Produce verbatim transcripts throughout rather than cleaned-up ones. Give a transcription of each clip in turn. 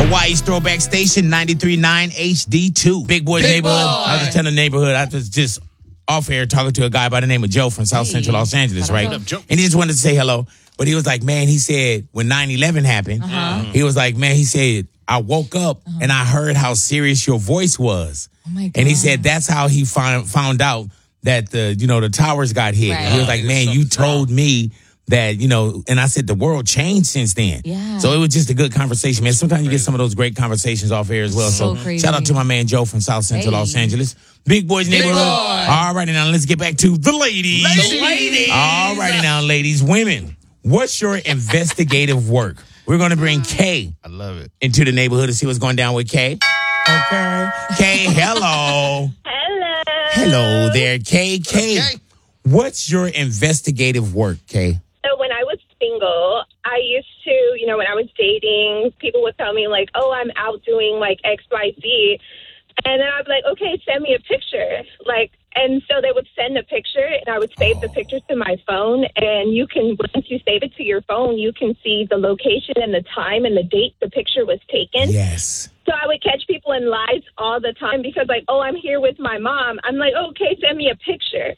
Hawaii's throwback station, ninety-three point nine H D two. Big Boy's Big neighborhood. Boy. I was just telling the neighborhood. I was just off air talking to a guy by the name of Joe from South Hey. Central Los Angeles, right? What up, Joe? And he just wanted to say hello. But he was like, man, he said when nine eleven happened, Uh-huh. he was like, man, he said, I woke up and I heard how serious your voice was. Oh my And he God. said that's how he found found out that the, you know, the towers got hit. Right. He was like, Yeah, man, you something's told me that, you know, and I said the world changed since then. Yeah. So it was just a good conversation, man. Sometimes you get some of those great conversations off air as well. So So, crazy. shout out to my man Joe from South Central Hey. Los Angeles. Big Boys neighborhood. Boy. All righty now, let's get back to the ladies. The ladies. All righty now, ladies, women. What's your investigative work? We're going to bring Kay I love it. into the neighborhood to see what's going down with Kay. Okay. Kay, hello. Hello. Hello there, Kay. Kay, Okay. what's your investigative work, Kay? So when I was single, I used to, you know, when I was dating, people would tell me like, oh, I'm out doing like X, Y, Z. And then I'd be like, okay, send me a picture. Like, and so they would send a picture and I would save the picture to my phone. And you can, once you save it to your phone, you can see the location and the time and the date the picture was taken. Yes. So I would catch people in lies all the time because, like, oh, I'm here with my mom. I'm like, okay, send me a picture.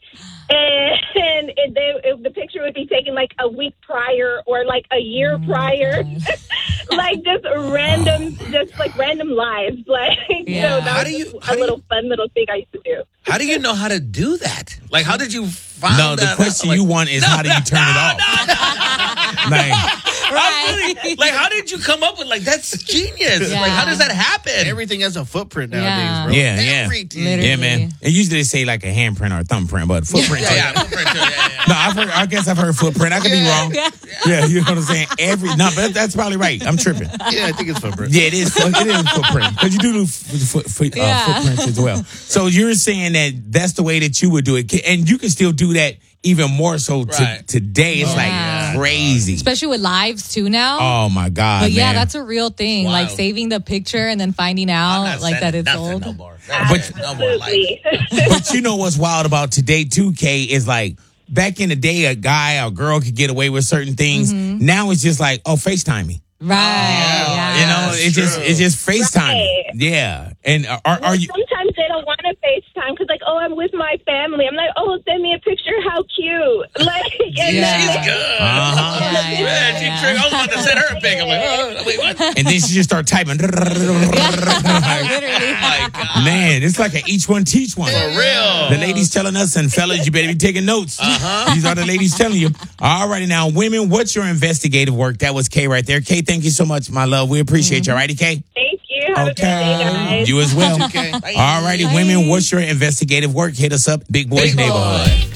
And it, they, it, the picture would be taken, like, a week prior or, like, a year prior. Like, just random, just, like, random lies. Like, Yeah. so that How was do you- just how a do little fun little thing I used to do. How do you know how to do that? Like, how did you find No, the that question out? Like, you want is no, how do you no, turn it no, off? no, no. Like, I'm really- like, how did you come up with, like, that's genius. Yeah. Like, how does that happen? Everything has a footprint Yeah. nowadays, bro. yeah, yeah. Everything. Literally. Yeah, man. And usually they say like a handprint or a thumbprint, but footprint. Yeah, yeah, footprint too, yeah, yeah. No, I've heard, I guess I've heard footprint. I could be wrong. Yeah. Yeah, you know what I'm saying? Every no, but that's probably right. I'm tripping. Yeah, I think it's footprint. Yeah, it is. It is footprint because you do do foot, foot, uh, Yeah. footprints as well. So you're saying that that's the way that you would do it, and you can still do that even more so to, Right. today. It's Yeah. like crazy. Especially with lives too now. Oh my god! but yeah, man. that's a real thing. Like Wild. saving the picture and then finding I'm out not like that sending it's nothing old. No more. But- no more life. Absolutely. But you know what's wild about today too, Kay, is like back in the day, a guy or girl could get away with certain things. Now it's just like, oh, FaceTime me. Right. Yeah. You know, that's it's just true. it's just FaceTime. Right. Yeah. And are, are you? Sometimes they don't want to FaceTime because, like, oh, I'm with my family. I'm like, oh, send me a picture. How cute. Like, and Yeah. She's then- good. Uh-huh. Yeah, yeah, Man, she yeah. tricked. I was about to send her a pic. I'm like, oh, wait, what? And then she just start typing. Literally. My God. Man, it's like a each one teach one. For real. The ladies telling us, and fellas, you better be taking notes. Uh-huh. These are the ladies telling you. All righty now, women, what's your investigative work? That was Kay right there. Kay, thank you so much, my love. We appreciate you. All righty, Kay? Thank you. Have a good day, guys. You as well. Okay. All righty, women, what's your investigative work? Hit us up, Big Boys Big Boy. Neighborhood.